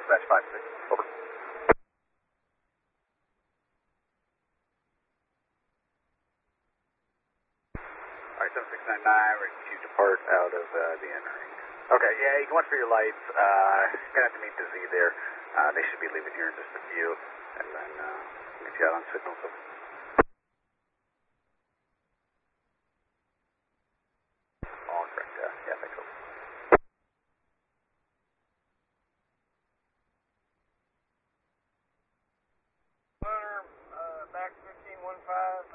dispatch 5-6. Over. Alright, 7699, ready to depart out of the entering. Okay, yeah, you can watch for your lights. Gonna have to meet the Z there. They should be leaving here in just a few, and then get you out on signal. So. All correct, yeah, thanks. Over. Back 1515.